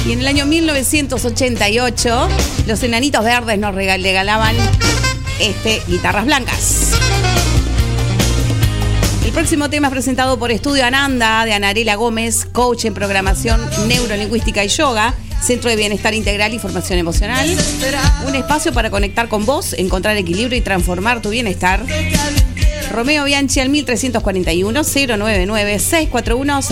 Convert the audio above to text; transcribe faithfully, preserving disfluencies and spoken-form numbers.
Y en el año mil novecientos ochenta y ocho, los Enanitos Verdes nos regalaban este, guitarras blancas. El próximo tema es presentado por Estudio Ananda, de Anarela Gómez, coach en programación neurolingüística y yoga, Centro de Bienestar Integral y Formación Emocional. Un espacio para conectar con vos, encontrar equilibrio y transformar tu bienestar. Romeo Bianchi al mil trescientos cuarenta y uno, cero nueve nueve, seis cuatro uno,